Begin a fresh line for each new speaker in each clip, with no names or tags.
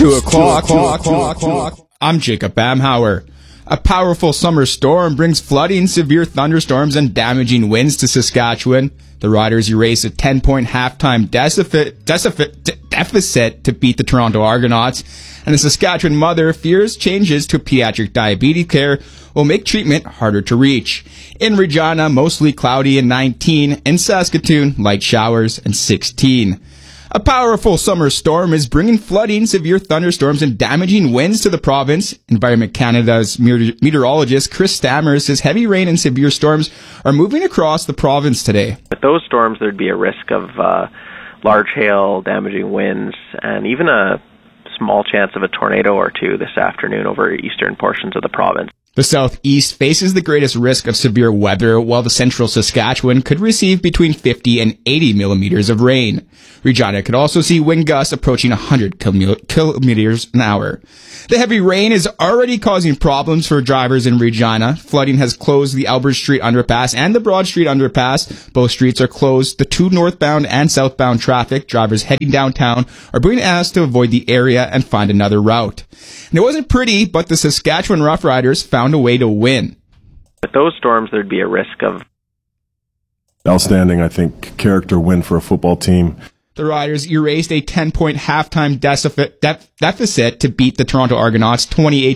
2 o'clock. I'm Jacob Bamhauer. A powerful summer storm brings flooding, severe thunderstorms, and damaging winds to Saskatchewan. The Riders erased a 10-point halftime deficit to beat the Toronto Argonauts. And the Saskatchewan mother fears changes to pediatric diabetes care will make treatment harder to reach. In Regina, mostly cloudy and 19. In Saskatoon, light showers and 16. A powerful summer storm is bringing flooding, severe thunderstorms, and damaging winds to the province. Environment Canada's meteorologist Chris Stammer says heavy rain and severe storms are moving across the province today.
With those storms, there'd be a risk of large hail, damaging winds, and even a small chance of a tornado or two this afternoon over eastern portions of the province.
The southeast faces the greatest risk of severe weather, while the central Saskatchewan could receive between 50 and 80 millimeters of rain. Regina could also see wind gusts approaching 100 kilometers an hour. The heavy rain is already causing problems for drivers in Regina. Flooding has closed the Albert Street underpass and the Broad Street underpass. Both streets are closed. The two northbound and southbound traffic, drivers heading downtown, are being asked to avoid the area and find another route. And it wasn't pretty, but the Saskatchewan Roughriders found a way to win.
With those storms, there'd be a risk of
outstanding, I think, character win for a football team.
The Riders erased a 10-point halftime deficit to beat the Toronto Argonauts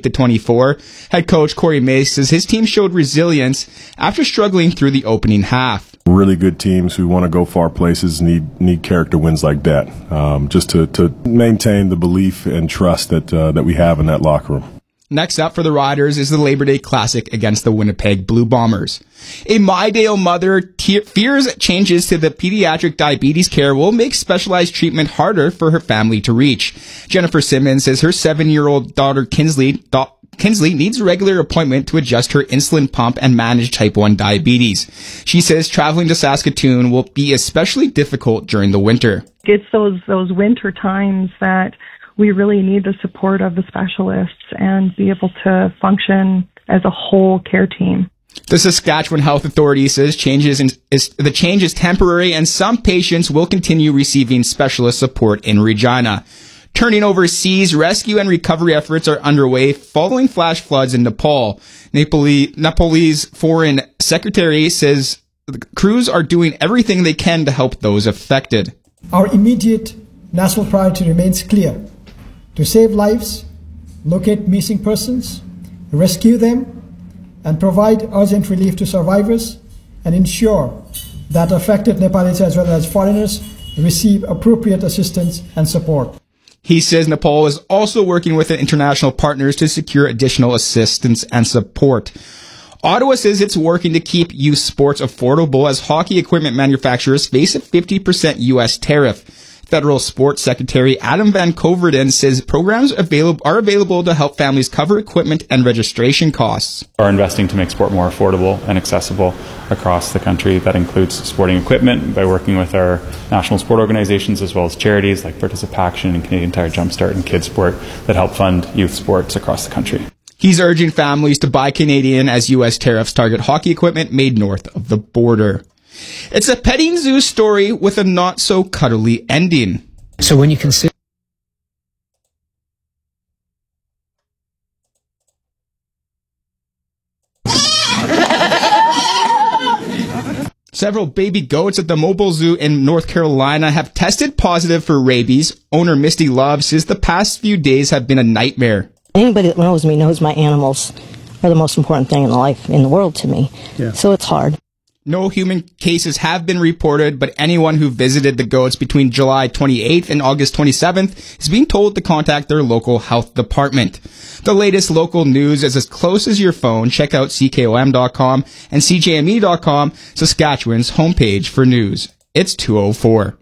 28-24. Head coach Corey Mace says his team showed resilience after struggling through the opening half.
Really good teams who want to go far places need character wins like that, just to maintain the belief and trust that we have in that locker room.
Next up for the Riders is the Labor Day Classic against the Winnipeg Blue Bombers. A Mydale mother fears changes to the pediatric diabetes care will make specialized treatment harder for her family to reach. Jennifer Simmons says her 7-year-old daughter Kinsley needs a regular appointment to adjust her insulin pump and manage type 1 diabetes. She says traveling to Saskatoon will be especially difficult during the winter.
It's those winter times that we really need the support of the specialists and be able to function as a whole care team.
The Saskatchewan Health Authority says the change is temporary and some patients will continue receiving specialist support in Regina. Turning overseas, rescue and recovery efforts are underway following flash floods in Nepal. Nepalese Foreign Secretary says the crews are doing everything they can to help those affected.
Our immediate national priority remains clear: to save lives, locate missing persons, rescue them, and provide urgent relief to survivors, and ensure that affected Nepalis as well as foreigners receive appropriate assistance and support.
He says Nepal is also working with international partners to secure additional assistance and support. Ottawa says it's working to keep youth sports affordable as hockey equipment manufacturers face a 50% U.S. tariff. Federal Sports Secretary Adam Van Coverden says programs are available to help families cover equipment and registration costs.
Are investing to make sport more affordable and accessible across the country. That includes sporting equipment by working with our national sport organizations as well as charities like Participaction and Canadian Tire Jumpstart and Kids Sport that help fund youth sports across the country.
He's urging families to buy Canadian as U.S. tariffs target hockey equipment made north of the border. It's a petting zoo story with a not-so-cuddly ending.
So when you consider
several baby goats at the Mobile Zoo in North Carolina have tested positive for rabies. Owner Misty Love says the past few days have been a nightmare.
Anybody that knows me knows my animals are the most important thing in the world to me. Yeah. So it's hard.
No human cases have been reported, but anyone who visited the goats between July 28th and August 27th is being told to contact their local health department. The latest local news is as close as your phone. Check out CKOM.com and CJME.com, Saskatchewan's homepage for news. It's 2:04.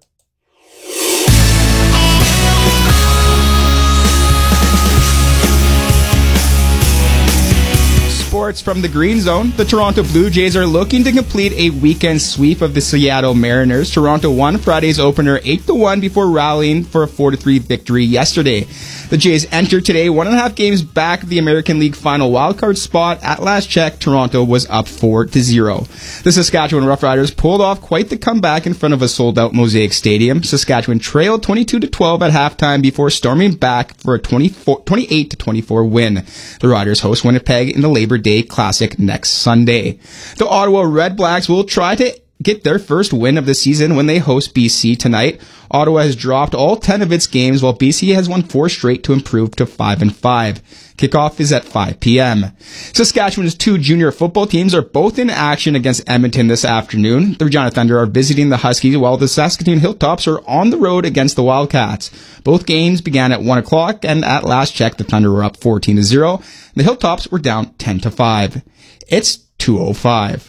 Sports from the Green Zone. The Toronto Blue Jays are looking to complete a weekend sweep of the Seattle Mariners. Toronto won Friday's opener 8-1 before rallying for a 4-3 victory yesterday. The Jays enter today 1.5 games back of the American League final wildcard spot. At last check, Toronto was up 4-0. The Saskatchewan Roughriders pulled off quite the comeback in front of a sold-out Mosaic Stadium. Saskatchewan trailed 22-12 at halftime before storming back for a 28-24 win. The Riders host Winnipeg in the Labor Day Classic next Sunday. The Ottawa Red Blacks will try to get their first win of the season when they host BC tonight. Ottawa has dropped all 10 of its games, while BC has won 4 straight to improve to 5-5. Kickoff is at 5 p.m. Saskatchewan's 2 junior football teams are both in action against Edmonton this afternoon. The Regina Thunder are visiting the Huskies, while the Saskatoon Hilltops are on the road against the Wildcats. Both games began at 1 o'clock, and at last check, the Thunder were up 14-0. The Hilltops were down 10-5. It's 2:05.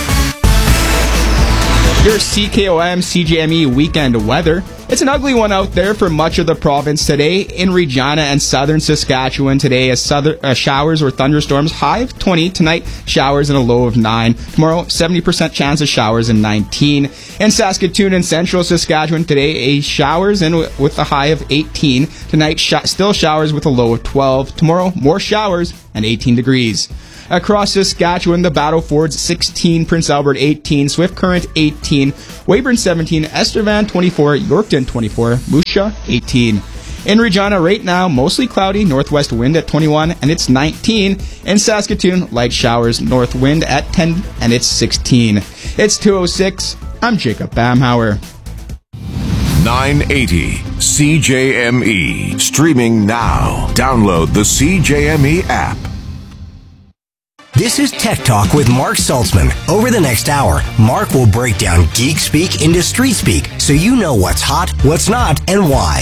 Your CKOM CJME weekend weather. It's an ugly one out there for much of the province today. In Regina and southern Saskatchewan today, showers or thunderstorms, high of 20. Tonight, showers and a low of 9. Tomorrow, 70% chance of showers and 19. In Saskatoon and central Saskatchewan today, showers and with a high of 18. Tonight, still showers with a low of 12. Tomorrow, more showers and 18 degrees. Across Saskatchewan, the Battlefords 16, Prince Albert 18, Swift Current 18, Weyburn 17, Estevan 24, Yorkton 24, Moose Jaw 18. In Regina right now, mostly cloudy, northwest wind at 21, and it's 19. In Saskatoon, light showers, north wind at 10, and it's 16. It's 2:06. I'm Jacob Bamhauer.
980 CJME. Streaming now. Download the CJME app.
This is Tech Talk with Mark Saltzman. Over the next hour, Mark will break down geek speak into street speak so you know what's hot, what's not, and why.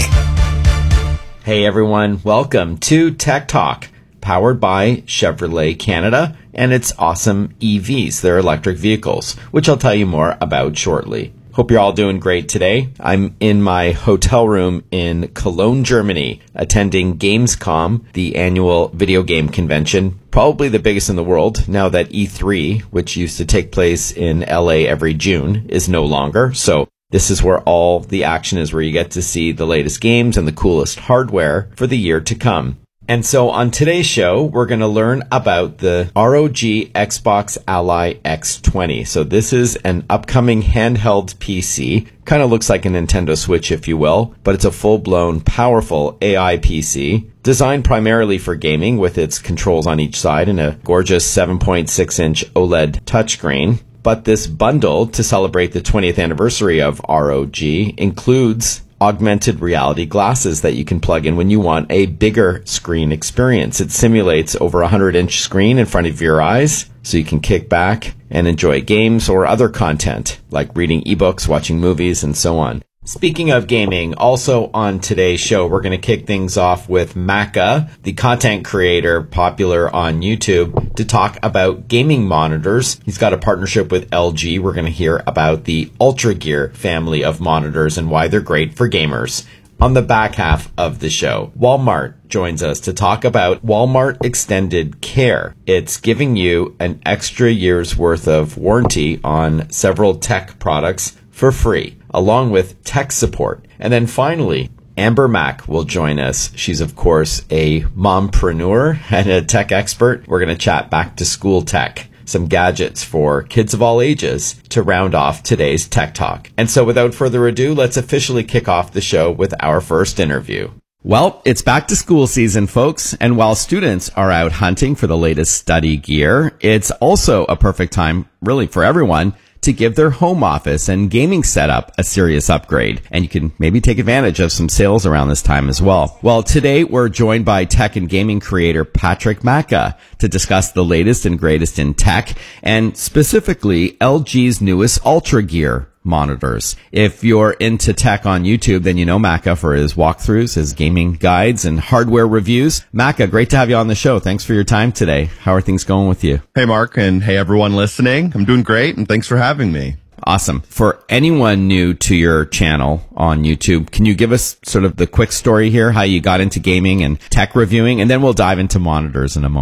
Hey everyone, welcome to Tech Talk, powered by Chevrolet Canada and its awesome EVs, their electric vehicles, which I'll tell you more about shortly. Hope you're all doing great today. I'm in my hotel room in Cologne, Germany, attending Gamescom, the annual video game convention, probably the biggest in the world now that E3, which used to take place in LA every June, is no longer. So this is where all the action is, where you get to see the latest games and the coolest hardware for the year to come. And so on today's show, we're going to learn about the ROG Xbox Ally X20. So this is an upcoming handheld PC. Kind of looks like a Nintendo Switch, if you will, but it's a full-blown, powerful AI PC designed primarily for gaming with its controls on each side and a gorgeous 7.6-inch OLED touchscreen. But this bundle to celebrate the 20th anniversary of ROG includes augmented reality glasses that you can plug in when you want a bigger screen experience. It simulates over a 100-inch screen in front of your eyes, so you can kick back and enjoy games or other content, like reading ebooks, watching movies, and so on. Speaking of gaming, also on today's show, we're going to kick things off with Macca, the content creator popular on YouTube, to talk about gaming monitors. He's got a partnership with LG. We're going to hear about the Ultra Gear family of monitors and why they're great for gamers. On the back half of the show, Walmart joins us to talk about Walmart Extended Care. It's giving you an extra year's worth of warranty on several tech products for free, along with tech support. And then finally, Amber Mack will join us. She's, of course, a mompreneur and a tech expert. We're going to chat back to school tech, some gadgets for kids of all ages, to round off today's Tech Talk. And so without further ado, let's officially kick off the show with our first interview.
Well, it's back to school season, folks, and while students are out hunting for the latest study gear, it's also a perfect time, really, for everyone to give their home office and gaming setup a serious upgrade. And you can maybe take advantage of some sales around this time as well. Well, today we're joined by tech and gaming creator Patrick Macca to discuss the latest and greatest in tech, and specifically LG's newest Ultra Gear monitors. If you're into tech on YouTube, then you know Macca for his walkthroughs, his gaming guides, and hardware reviews. Macca, great to have you on the show. Thanks for your time today. How are things going with you?
Hey, Mark, and hey, everyone listening. I'm doing great, and thanks for having me.
Awesome. For anyone new to your channel on YouTube, can you give us sort of the quick story here, how you got into gaming and tech reviewing, and then we'll dive into monitors in a moment.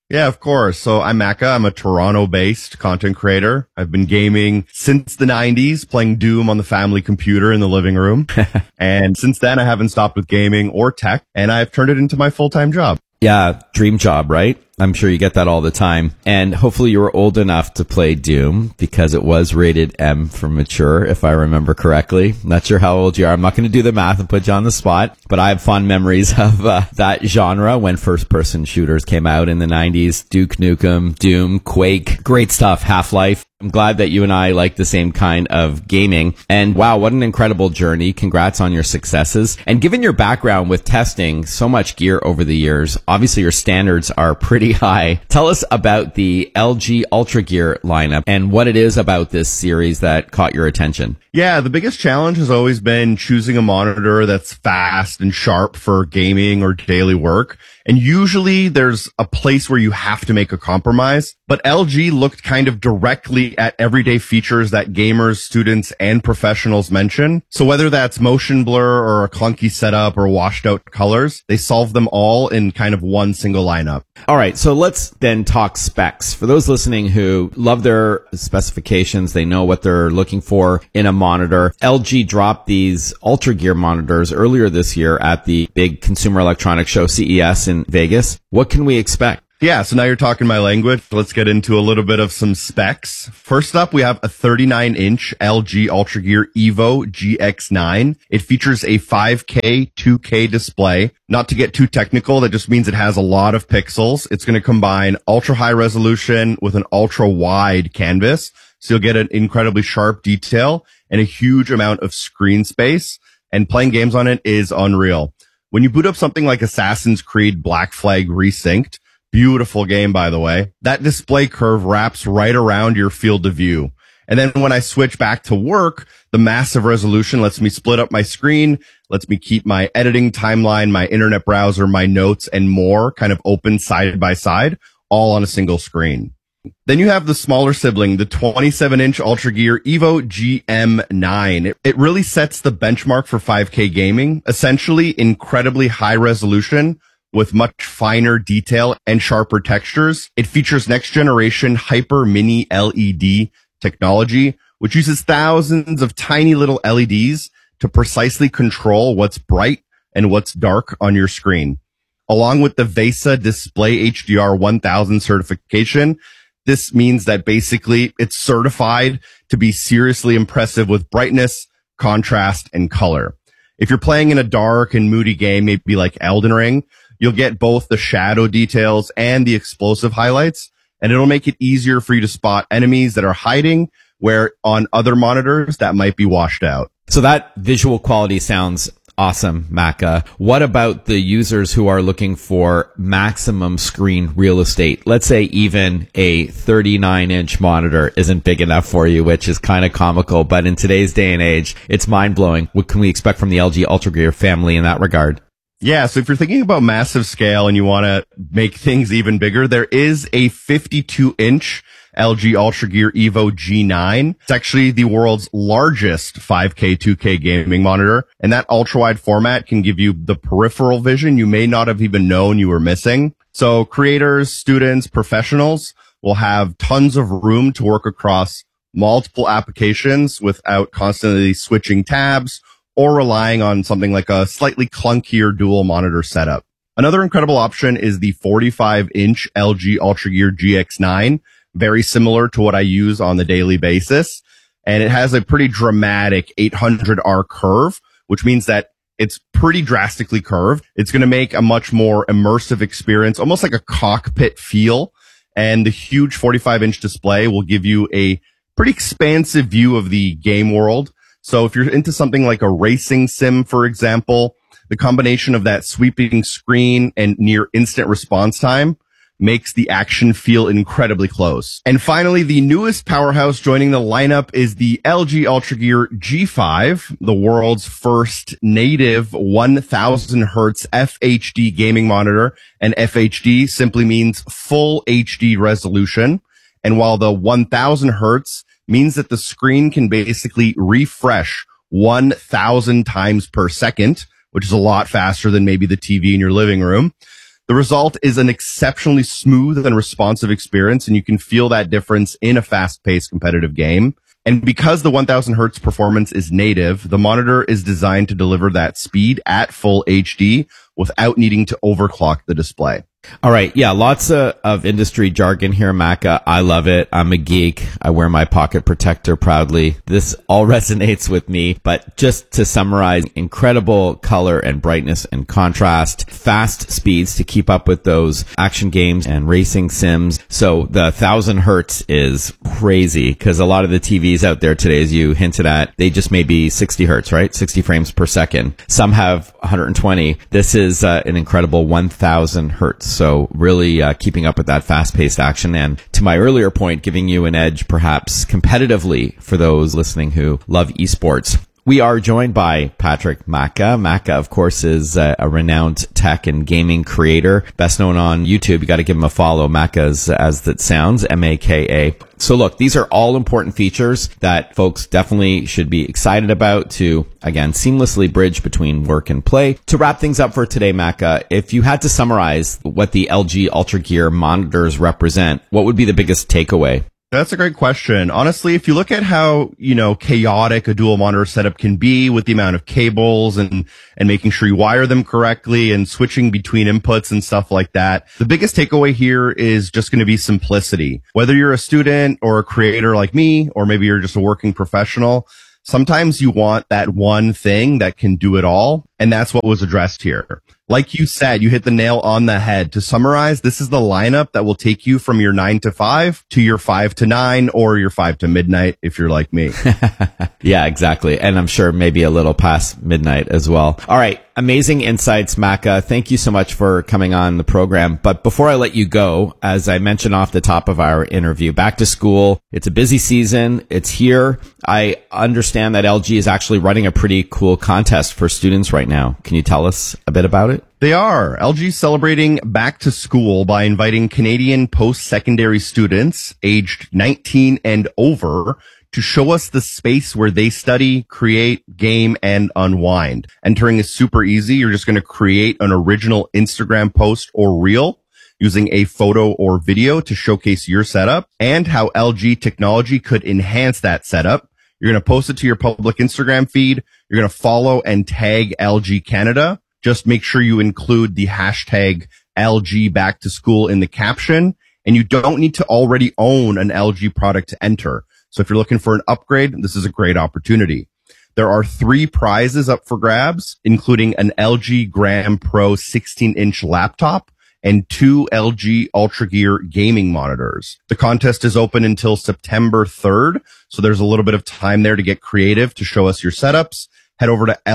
Yeah, of course. So I'm Macca. I'm a Toronto-based content creator. I've been gaming since the 90s, playing Doom on the family computer in the living room. And since then, I haven't stopped with gaming or tech, and I've turned it into my full-time job.
Yeah, dream job, right? I'm sure you get that all the time. And hopefully you were old enough to play Doom because it was rated M for mature, if I remember correctly. Not sure how old you are. I'm not going to do the math and put you on the spot, but I have fond memories of that genre when first-person shooters came out in the 90s. Duke Nukem, Doom, Quake, great stuff, Half-Life. I'm glad that you and I like the same kind of gaming. And wow, what an incredible journey. Congrats on your successes. And given your background with testing so much gear over the years, obviously your standards are pretty high. Tell us about the LG Ultra Gear lineup and what it is about this series that caught your attention.
Yeah, the biggest challenge has always been choosing a monitor that's fast and sharp for gaming or daily work. And usually there's a place where you have to make a compromise. But LG looked kind of directly at everyday features that gamers, students, and professionals mention. So whether that's motion blur or a clunky setup or washed out colors, they solve them all in kind of one single lineup.
All right, so let's then talk specs. For those listening who love their specifications, they know what they're looking for in a monitor. LG dropped these Ultra Gear monitors earlier this year at the big Consumer Electronics Show, CES in Vegas. What can we expect?
Yeah, so now you're talking my language. Let's get into a little bit of some specs. First up, we have a 39-inch LG Ultra Gear Evo GX9. It features a 5K 2K display. Not to get too technical, that just means it has a lot of pixels. It's going to combine ultra high resolution with an ultra wide canvas. So you'll get an incredibly sharp detail and a huge amount of screen space. And playing games on it is unreal. When you boot up something like Assassin's Creed Black Flag Resynced, beautiful game, by the way, that display curve wraps right around your field of view. And then when I switch back to work, the massive resolution lets me split up my screen, lets me keep my editing timeline, my internet browser, my notes, and more kind of open side by side, all on a single screen. Then you have the smaller sibling, the 27-inch Ultra Gear Evo GM9. It really sets the benchmark for 5K gaming, essentially incredibly high resolution with much finer detail and sharper textures. It features next generation Hyper Mini LED technology, which uses thousands of tiny little LEDs to precisely control what's bright and what's dark on your screen. Along with the VESA Display HDR 1000 certification, this means that basically it's certified to be seriously impressive with brightness, contrast, and color. If you're playing in a dark and moody game, maybe like Elden Ring, you'll get both the shadow details and the explosive highlights, and it'll make it easier for you to spot enemies that are hiding, where on other monitors that might be washed out.
So that visual quality sounds awesome, Macca. What about the users who are looking for maximum screen real estate? Let's say even a 39-inch monitor isn't big enough for you, which is kind of comical, but in today's day and age, it's mind-blowing. What can we expect from the LG Ultra Gear family in that regard?
Yeah, so if you're thinking about massive scale and you want to make things even bigger, there is a 52-inch LG Ultra Gear Evo G9. It's actually the world's largest 5K 2K gaming monitor, and that ultra-wide format can give you the peripheral vision you may not have even known you were missing. So creators, students, professionals will have tons of room to work across multiple applications without constantly switching tabs or relying on something like a slightly clunkier dual monitor setup. Another incredible option is the 45-inch LG Ultra Gear GX9, very similar to what I use on the daily basis. And it has a pretty dramatic 800R curve, which means that it's pretty drastically curved. It's going to make a much more immersive experience, almost like a cockpit feel. And the huge 45-inch display will give you a pretty expansive view of the game world. So if you're into something like a racing sim, for example, the combination of that sweeping screen and near instant response time makes the action feel incredibly close. And finally, the newest powerhouse joining the lineup is the LG Ultra Gear G5, the world's first native 1000 hertz FHD gaming monitor. And FHD simply means full HD resolution. And while the 1000 hertz means that the screen can basically refresh 1000 times per second, which is a lot faster than maybe the TV in your living room, The result is an exceptionally smooth and responsive experience, and you can feel that difference in a fast-paced competitive game. And because the 1000 hertz performance is native, the monitor is designed to deliver that speed at full HD without needing to overclock the display.
All right. Yeah. Lots of industry jargon here, Macca. I love it. I'm a geek. I wear my pocket protector proudly. This all resonates with me. But just to summarize, incredible color and brightness and contrast, fast speeds to keep up with those action games and racing sims. So the 1000 hertz is crazy because a lot of the TVs out there today, as you hinted at, they just may be 60 hertz, right? 60 frames per second. Some have 120. This is an incredible 1000 hertz. So really keeping up with that fast-paced action. And to my earlier point, giving you an edge perhaps competitively for those listening who love esports. We are joined by Patrick Macca. Macca, of course, is a renowned tech and gaming creator, best known on YouTube. You got to give him a follow. Macca's as it sounds, M-A-K-A. So look, these are all important features that folks definitely should be excited about to, again, seamlessly bridge between work and play. To wrap things up for today, Macca, if you had to summarize what the LG Ultra Gear monitors represent, what would be the biggest takeaway?
That's a great question. Honestly, if you look at how, chaotic a dual monitor setup can be with the amount of cables and making sure you wire them correctly and switching between inputs and stuff like that, the biggest takeaway here is just going to be simplicity. Whether you're a student or a creator like me, or maybe you're just a working professional, sometimes you want that one thing that can do it all. And that's what was addressed here. Like you said, you hit the nail on the head. To summarize, this is the lineup that will take you from your 9 to 5 to your 5 to 9 or your 5 to midnight if you're like me.
Yeah, exactly. And I'm sure maybe a little past midnight as well. All right. Amazing insights, Macca. Thank you so much for coming on the program. But before I let you go, as I mentioned off the top of our interview, back to school, it's a busy season. It's here. I understand that LG is actually running a pretty cool contest for students right now. Can you tell us a bit about it?
They are. LG's celebrating back to school by inviting Canadian post-secondary students aged 19 and over to show us the space where they study, create, game, and unwind. Entering is super easy. You're just going to create an original Instagram post or reel using a photo or video to showcase your setup and how LG technology could enhance that setup. You're going to post it to your public Instagram feed. You're going to follow and tag LG Canada. Just make sure you include the hashtag LG back to school in the caption. And you don't need to already own an LG product to enter. So if you're looking for an upgrade, this is a great opportunity. There are 3 prizes up for grabs, including an LG Gram Pro 16-inch laptop and 2 LG Ultra Gear gaming monitors. The contest is open until September 3rd, so there's a little bit of time there to get creative to show us your setups. Head over to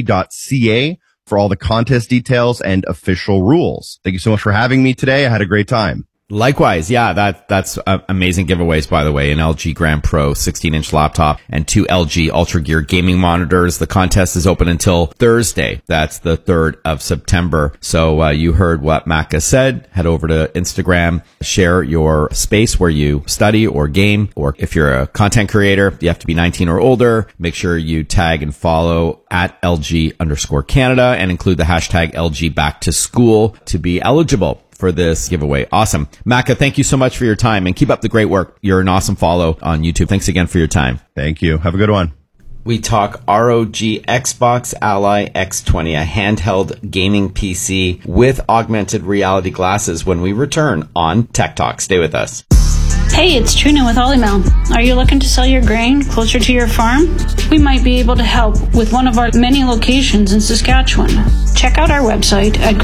lg.ca for all the contest details and official rules. Thank you so much for having me today. I had a great time.
Likewise, yeah, that's amazing giveaways, by the way. An LG Gram Pro 16-inch laptop and 2 LG Ultra Gear gaming monitors. The contest is open until Thursday. That's the 3rd of September. So you heard what Macca said. Head over to Instagram, share your space where you study or game, or if you're a content creator, you have to be 19 or older. Make sure you tag and follow at LG_Canada and include the hashtag LG back to school to be eligible for this giveaway. Awesome. Macca, thank you so much for your time and keep up the great work. You're an awesome follow on YouTube. Thanks again for your time.
Thank you. Have a good one.
We talk ROG Xbox Ally X20, a handheld gaming PC with augmented reality glasses when we return on Tech Talk. Stay with us.
Hey, it's Trina with Olymel. Are you looking to sell your grain closer to your farm? We might be able to help with one of our many locations in Saskatchewan. Check out our website at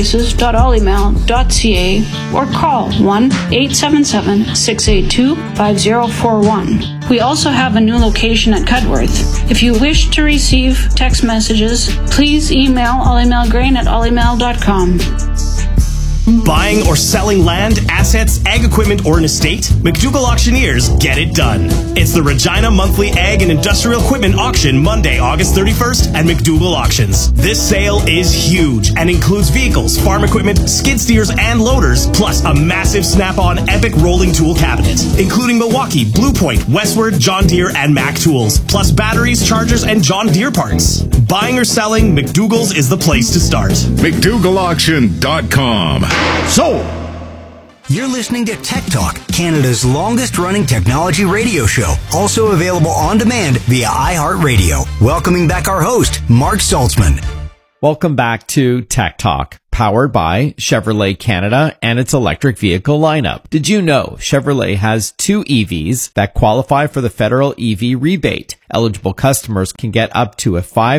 grainprices.olymel.ca or call 1-877-682-5041. We also have a new location at Cudworth. If you wish to receive text messages, please email olymelgrain@olymel.com.
Buying or selling land, assets, ag equipment, or an estate? McDougall Auctioneers get it done. It's the Regina Monthly Ag and Industrial Equipment Auction Monday, August 31st at McDougall Auctions. This sale is huge and includes vehicles, farm equipment, skid steers, and loaders, plus a massive Snap-on Epic rolling tool cabinet, including Milwaukee, Blue Point, Westward, John Deere, and Mac tools, plus batteries, chargers, and John Deere parts. Buying or selling, McDougall's is the place to start.
McDougallAuction.com.
Sold! You're listening to Tech Talk, Canada's longest-running technology radio show, also available on demand via iHeartRadio. Welcoming back our host, Mark Saltzman.
Welcome back to Tech Talk, powered by Chevrolet Canada and its electric vehicle lineup. Did you know Chevrolet has 2 EVs that qualify for the federal EV rebate? Eligible customers can get up to a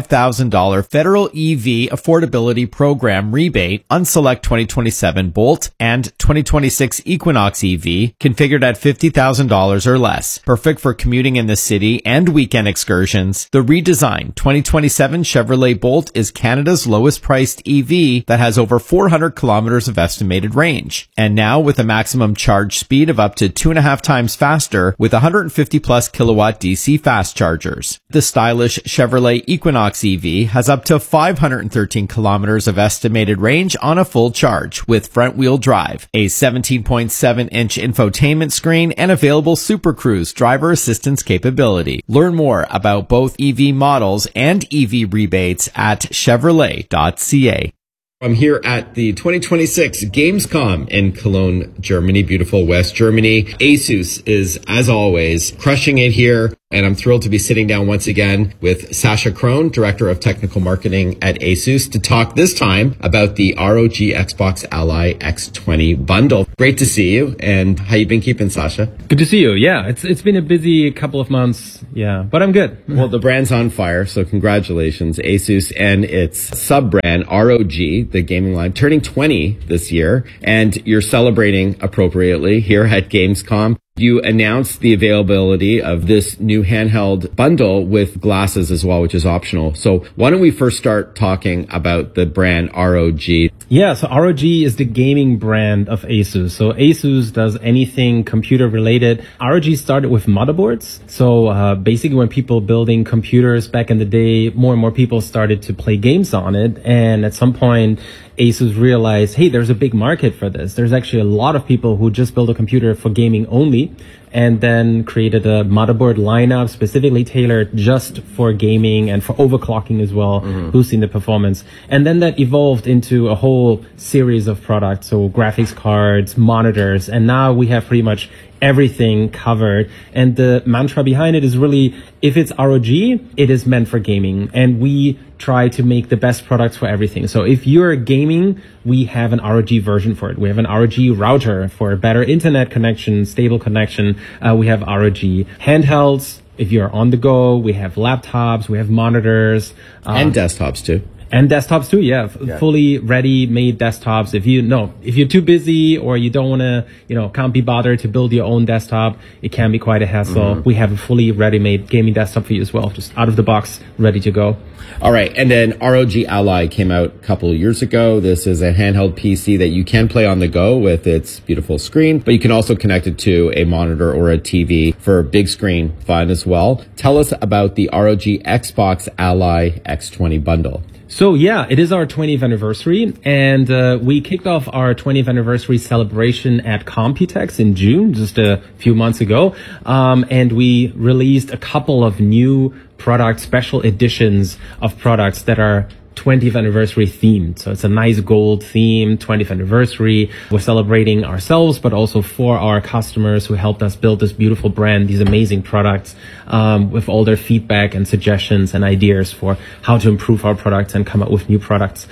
$5,000 federal EV affordability program rebate on select 2027 Bolt and 2026 Equinox EV configured at $50,000 or less. Perfect for commuting in the city and weekend excursions. The redesigned 2027 Chevrolet Bolt is Canada's lowest priced EV that has over 400 kilometers of estimated range. And now with a maximum charge speed of up to 2.5 times faster with 150 plus kilowatt DC fast chargers. The stylish Chevrolet Equinox EV has up to 513 kilometers of estimated range on a full charge with front wheel drive, a 17.7-inch infotainment screen, and available Super Cruise driver assistance capability. Learn more about both EV models and EV rebates at Chevrolet.ca. I'm here at the 2026 Gamescom in Cologne, Germany, beautiful West Germany. ASUS is, as always, crushing it here. And I'm thrilled to be sitting down once again with Sasha Krohn, Director of Technical Marketing at ASUS, to talk this time about the ROG Xbox Ally X20 bundle. Great to see you. And how you been keeping, Sasha?
Good to see you. Yeah, it's been a busy couple of months. Yeah, but I'm good.
Well, the brand's on fire, so congratulations, ASUS and its sub-brand ROG, the gaming line, turning 20 this year. And you're celebrating appropriately here at Gamescom. You announced the availability of this new handheld bundle with glasses as well, which is optional. So why don't we first start talking about the brand ROG?
Yeah, so ROG is the gaming brand of ASUS. So ASUS does anything computer related. ROG started with motherboards. So basically when people building computers back in the day, more and more people started to play games on it. And at some point, ASUS realized, hey, there's a big market for this. There's actually a lot of people who just build a computer for gaming only, and then created a motherboard lineup specifically tailored just for gaming and for overclocking as well, boosting the performance. And then that evolved into a whole series of products, so graphics cards, monitors, and now we have pretty much everything covered. And the mantra behind it is really, if it's ROG, it is meant for gaming. And we try to make the best products for everything. So if you're gaming, we have an ROG version for it. We have an ROG router for a better internet connection, stable connection. We have ROG handhelds. If you're on the go, we have laptops, we have monitors.
And desktops too.
And desktops too, yeah. Fully ready-made desktops. If you're too busy or you don't want to, can't be bothered to build your own desktop, it can be quite a hassle. We have a fully ready-made gaming desktop for you as well, just out of the box, ready to go.
All right. And then ROG Ally came out a couple of years ago. This is a handheld PC that you can play on the go with its beautiful screen, but you can also connect it to a monitor or a TV for big screen fun as well. Tell us about the ROG Xbox Ally X20 bundle.
So yeah, it is our 20th anniversary, and we kicked off our 20th anniversary celebration at Computex in June, just a few months ago, and we released a couple of new product special editions of products that are 20th anniversary themed. So it's a nice gold theme, 20th anniversary. We're celebrating ourselves, but also for our customers who helped us build this beautiful brand, these amazing products, with all their feedback and suggestions and ideas for how to improve our products and come up with new products.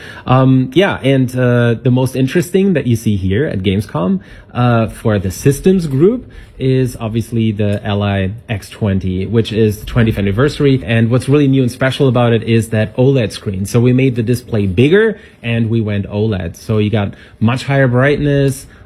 The most interesting that you see here at Gamescom, for the systems group is obviously the Ally X20, which is the 20th anniversary. And what's really new and special about it is that OLED screen. So we made the display bigger and we went OLED. So you got much higher brightness,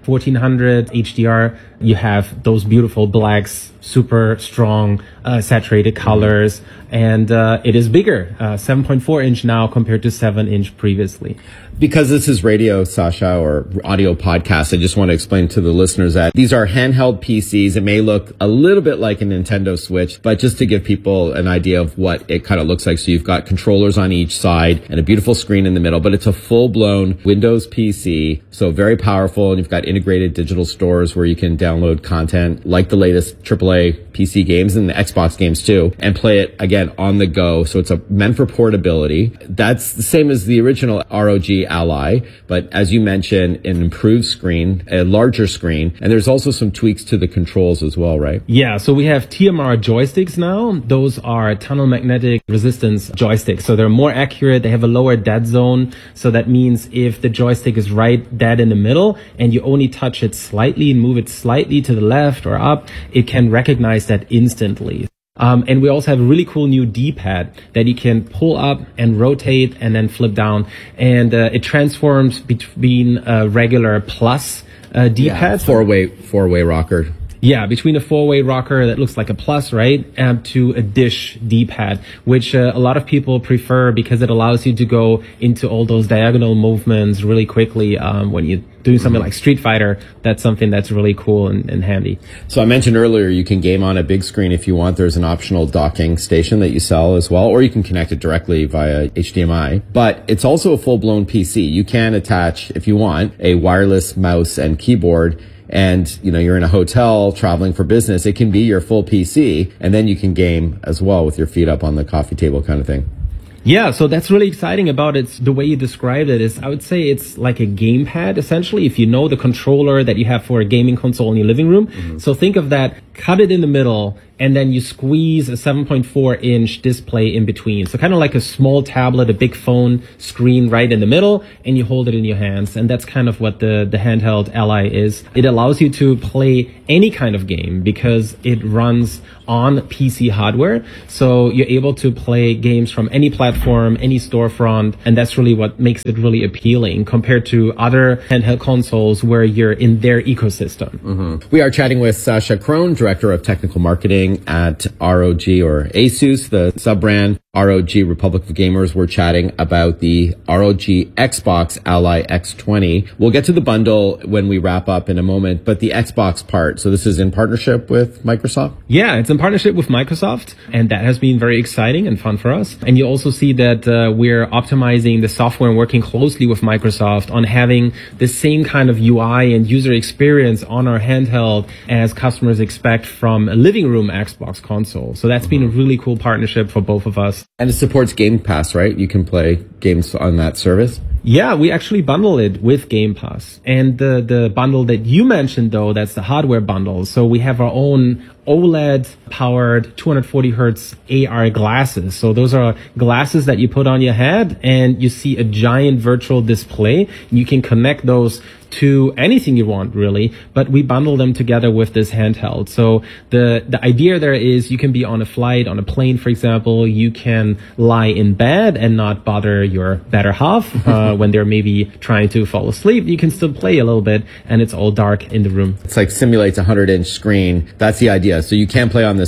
1400 HDR, you have those beautiful blacks, super strong, saturated colors, and it is bigger, 7.4 inch now compared to 7 inch previously.
Because this is radio, Sasha, or audio podcast, I just want to explain to the listeners that these are handheld PCs. It may look a little bit like a Nintendo Switch, but just to give people an idea of what it kind of looks like. So you've got controllers on each side and a beautiful screen in the middle, but it's a full-blown Windows PC, so very powerful, and you've got integrated digital stores where you can download content like the latest AAA PC games and the Xbox games too, and play it, again, on the go. So it's meant for portability. That's the same as the original ROG Ally, but as you mentioned, an improved screen, a larger screen, and there's also some tweaks to the controls as well, right?
Yeah, so we have TMR joysticks now. Those are tunnel magnetic resistance joysticks. So they're more accurate. They have a lower dead zone. So that means if the joystick is right dead in the middle and you only touch it slightly and move it slightly to the left or up, it can recognize that instantly. And we also have a really cool new D-pad that you can pull up and rotate and then flip down. And it transforms between a regular plus D-pad.
Yeah, four-way rocker.
Yeah, between a four-way rocker that looks like a plus, right, to a dish D-pad, which a lot of people prefer because it allows you to go into all those diagonal movements really quickly when you're doing something like Street Fighter. That's something that's really cool and handy.
So I mentioned earlier you can game on a big screen if you want. There's an optional docking station that you sell as well, or you can connect it directly via HDMI. But it's also a full-blown PC. You can attach, if you want, a wireless mouse and keyboard, and you're in a hotel traveling for business, it can be your full PC, and then you can game as well with your feet up on the coffee table kind of thing.
Yeah, so that's really exciting about it. The way you described it is, I would say it's like a gamepad, essentially, if you know the controller that you have for a gaming console in your living room. Mm-hmm. So think of that, cut it in the middle, and then you squeeze a 7.4 inch display in between. So kind of like a small tablet, a big phone screen right in the middle, and you hold it in your hands. And that's kind of what the handheld Ally is. It allows you to play any kind of game because it runs on PC hardware. So you're able to play games from any platform, any storefront, and that's really what makes it really appealing compared to other handheld consoles where you're in their ecosystem.
Mm-hmm. We are chatting with Sasha Krohn, Director of Technical Marketing at ROG, or ASUS, the sub-brand. ROG Republic of Gamers. We're chatting about the ROG Xbox Ally X20. We'll get to the bundle when we wrap up in a moment, but the Xbox part, so this is in partnership with Microsoft?
Yeah, it's in partnership with Microsoft, and that has been very exciting and fun for us. And you also see that we're optimizing the software and working closely with Microsoft on having the same kind of UI and user experience on our handheld as customers expect from a living room Xbox console. So that's been a really cool partnership for both of us.
And it supports Game Pass, right? You can play games on that service?
Yeah, we actually bundle it with Game Pass. And the bundle that you mentioned, though, that's the hardware bundle. So we have our own OLED-powered 240 hertz AR glasses. So those are glasses that you put on your head, and you see a giant virtual display. You can connect those to anything you want, really, but we bundle them together with this handheld. So the idea there is you can be on a flight, on a plane, for example. You can lie in bed and not bother your better half when they're maybe trying to fall asleep. You can still play a little bit, and it's all dark in the room.
It's like simulates a 100-inch screen. That's the idea. So you can play on the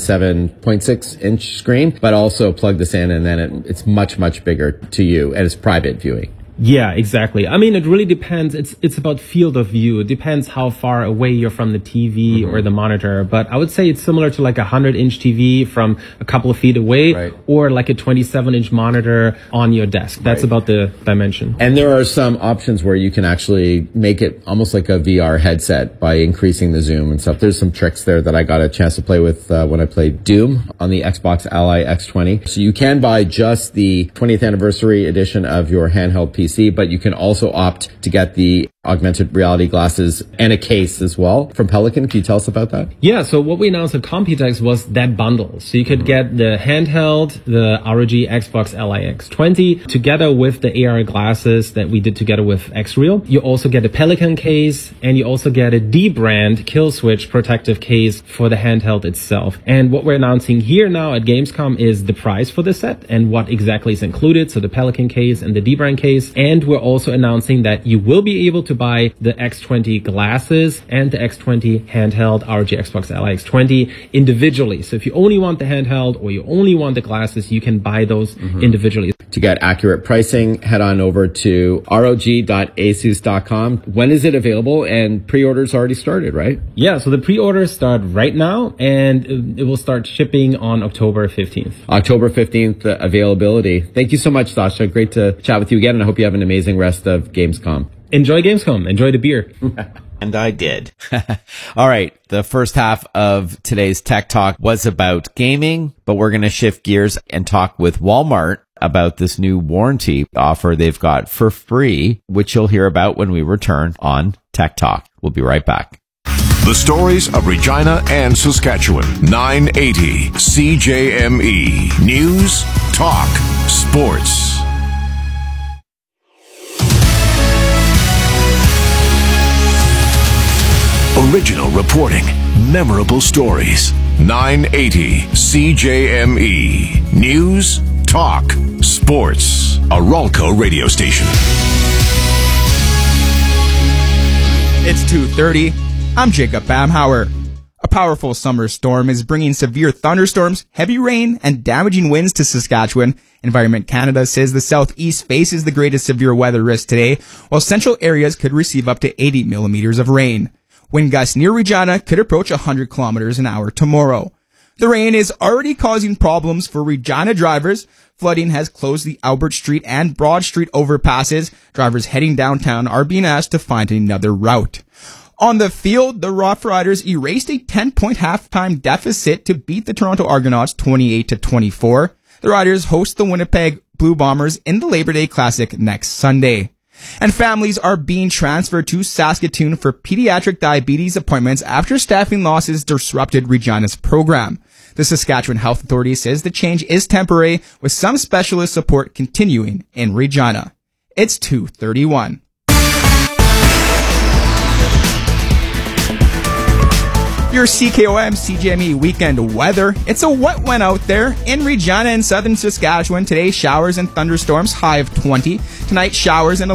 7.6-inch screen, but also plug this in, and then it's much, much bigger to you, and it's private viewing.
Yeah, exactly. I mean, it really depends. It's about field of view. It depends how far away you're from the TV or the monitor. But I would say it's similar to like a 100-inch TV from a couple of feet away, right, or like a 27-inch monitor on your desk. That's about the dimension.
And there are some options where you can actually make it almost like a VR headset by increasing the zoom and stuff. There's some tricks there that I got a chance to play with when I played Doom on the Xbox Ally X20. So you can buy just the 20th anniversary edition of your handheld PC, but you can also opt to get the augmented reality glasses and a case as well from Pelican. Can you tell us about that?
Yeah, so what we announced at Computex was that bundle. So you could get the handheld, the ROG Xbox Ally X20, together with the AR glasses that we did together with Xreal. You also get a Pelican case, and you also get a D-brand kill switch protective case for the handheld itself. And what we're announcing here now at Gamescom is the price for the set and what exactly is included. So the Pelican case and the D-brand case. And we're also announcing that you will be able to buy the X20 glasses and the X20 handheld ROG Xbox Ally X20 individually. So if you only want the handheld or you only want the glasses, you can buy those individually.
To get accurate pricing, head on over to rog.asus.com. When is it available? And pre-orders already started, right?
Yeah, so the pre-orders start right now, and it will start shipping on October 15th.
October 15th availability. Thank you so much, Sasha. Great to chat with you again, and I hope you have an amazing rest of Gamescom.
Enjoy Gamescom. Enjoy the beer.
And I did.
All right. The first half of today's Tech Talk was about gaming, but we're going to shift gears and talk with Walmart about this new warranty offer they've got for free, which you'll hear about when we return on Tech Talk. We'll be right back.
The stories of Regina and Saskatchewan. 980 CJME. News, talk, sports. Original reporting, memorable stories. 980 CJME. News, talk, sports. A Ralco radio station.
It's 2:30. I'm Jacob Bamhauer. A powerful summer storm is bringing severe thunderstorms, heavy rain, and damaging winds to Saskatchewan. Environment Canada says the southeast faces the greatest severe weather risk today, while central areas could receive up to 80 millimeters of rain. Wind gusts near Regina could approach 100 kilometers an hour tomorrow. The rain is already causing problems for Regina drivers. Flooding has closed the Albert Street and Broad Street overpasses. Drivers heading downtown are being asked to find another route. On the field, the Rough Riders erased a 10-point halftime deficit to beat the Toronto Argonauts 28-24. The Riders host the Winnipeg Blue Bombers in the Labor Day Classic next Sunday. And families are being transferred to Saskatoon for pediatric diabetes appointments after staffing losses disrupted Regina's program. The Saskatchewan Health Authority says the change is temporary, with some specialist support continuing in Regina. It's 2:31. Your CKOM CJME weekend weather. It's a wet one out there in Regina and southern Saskatchewan. Today, showers and thunderstorms, high of 20. Tonight, showers and a